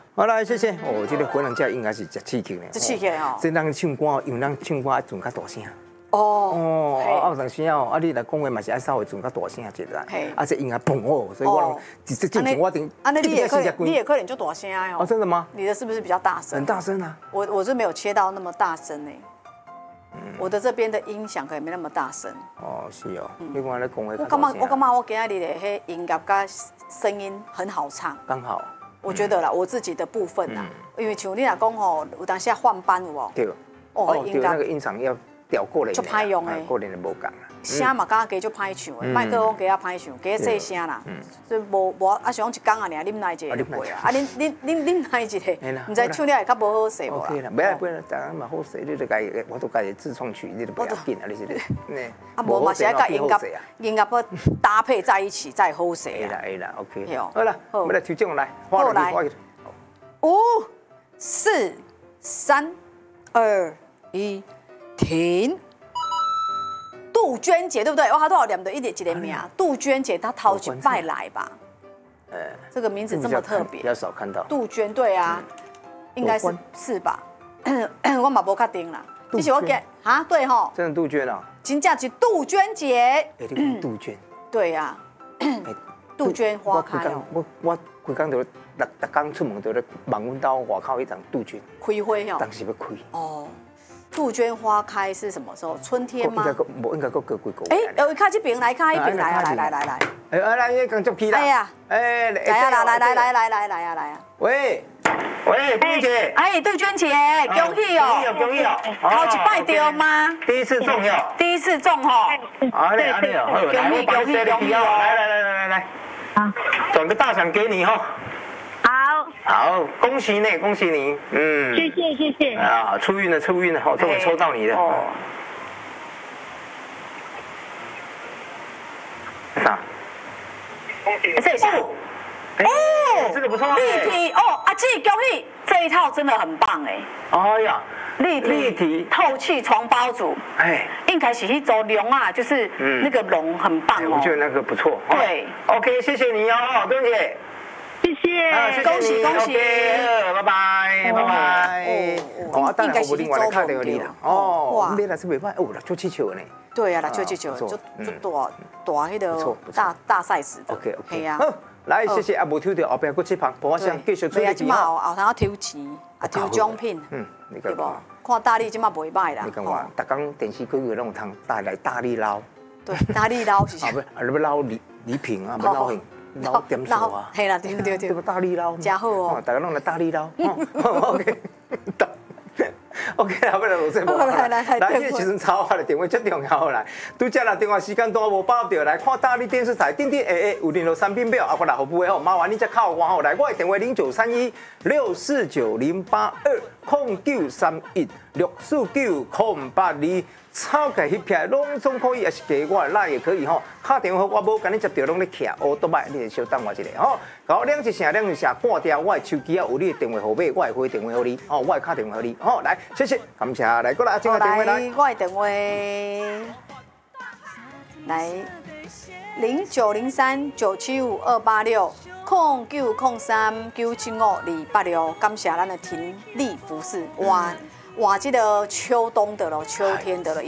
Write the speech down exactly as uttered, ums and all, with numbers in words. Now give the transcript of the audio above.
好来，谢谢。哦，这个国人家应该是真刺激的。 真刺激哦！ 这人唱歌，因为咱唱歌爱存较大声。 哦哦，啊，有当时哦，啊，你来讲话嘛是爱稍微存较大声一点，啊，这音乐嘣哦，所以我这这进前我顶， 啊，那你也可以，你也可以就大声哦。 哦，真的吗？ 你的是不是比较大声？ 很大声啊！ 我我是没有切到那么大声呢。我的这边的音响可以没那么大声。 哦，是哦。你看你讲话， 我感觉我感觉我今日的迄音乐跟声音很好唱。 刚好。 我觉得啦，我自己的部分啦，因为像你来讲吼，有当时换班有无？ 对。哦，对，那个音场要调过来。 就歹用诶。 过来就无讲啦。 声嘛，敢加就歹唱诶，麦克风加较歹唱，加细声啦。所以无无啊，想讲一工啊，尔啉来一个就过啊。啊，恁恁恁恁来一个，唔知唱了会较无好势无啦。 OK 啦，袂啦袂啦，当然嘛好势，你就家我都家己自创曲，你都不要紧啊，你是你。 啊，无嘛是要甲音乐音乐要搭配在一起才好势啊。 会啦会啦 OK。好啦，我们来抽奖来， 好来。五、四、三、二、一，停。杜鹃姐对不对？哇，她都好念的一点几点名啊？杜鹃姐她头一拜来吧？呃，这个名字这么特别， 比较少看到。 杜鹃对啊，应该是是吧？我嘛无确定啦。其实我给啊，对吼， 真的杜鹃啊， 真正是杜鹃姐。 哎，你讲杜鹃？ 对呀，杜鹃花开哦。 我我规工就逐逐工出门就咧望阮兜外口迄丛杜鹃开花哦， 当时要开哦。杜鹃花开是什么时候？春天吗？ 应该无，应该搁过几个月。哎，开这边来，开这边来啊！来来来来。 哎，来，你刚接起啦。哎呀，哎， 来啊！来来来来来来来啊来啊！ 喂喂，杜鹃姐。 哎，杜鹃姐，恭喜哦！ 恭喜哦，恭喜哦！ 好一拜对吗？ 第一次中哟。 第一次中哦。 啊嘞啊嘞哦， 恭喜恭喜恭喜哦！ 来来来来来来，啊，转个大奖给你哈。 好， 好，恭喜你，恭喜你， 嗯，谢谢谢谢啊，出运了，出运了，好，终于抽到你了。哦，啥？ 这一下， 哦，这个不错， 立体哦，阿季恭喜，这一套真的很棒哎。 哎呀， 立体立体透气床包组，哎，应该是一种龙啊，就是那个龙很棒哦。 我觉得那个不错。 对 ，OK， 谢谢你哦，杜鹃姐。 谢谢， 恭喜恭喜， 拜拜拜拜。哦，当然我另外来看这个你啦。哦，你那是袂歹，哦，做气球呢。 对啊，啦，做气球就就大大迄个大大 size 的。 OK OK。 系啊。 来，谢谢啊，无抽到后边搁七旁，帮我先继续做一支。后后头抽钱，啊抽奖品。嗯，对不？看大力即马袂歹啦。 你讲我，逐工电视剧有拢有通带来大力捞。 对，大力捞是啥？ 啊不，啊你要捞礼礼品啊，要捞捞点数啊， 系啦，对对对， 这个大力捞， 真好哦， 大家弄来大力捞，OK，OK， 后尾来录节目，来来来，来，这个时阵插话的电话最重要来，拄则啦，电话时间都无报到，来看大力电视台，点点下下有联络产品表，啊，我来服务的吼，麻烦你再靠我吼，来，我的电话零九三一六四九零八二空九三一六四九空八二。超个翕片拢总可以，也是加我来也可以吼。打电话我无跟你接到，拢咧徛乌多摆，你稍等我一下吼。搞两一声，两一声，挂掉我的手机啊，有你的电话号码，我会回电话给你，哦，我会打电话给你，好来，谢谢，感谢，来过来，接个电话来， 我的电话来零九零三九七五二八六空九空三九七五二八六，感谢咱的婷丽服饰哇。哇，这个秋冬的咯，秋天的了，已